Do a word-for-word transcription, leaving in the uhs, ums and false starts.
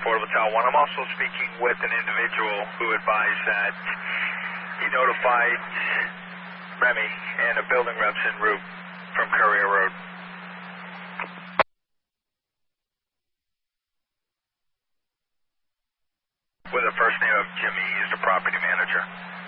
Affordable Tower one. I'm also speaking with an individual who advised that he notified Remy and the building reps en route from Courier Road. With the first name of Jimmy, he's the property manager.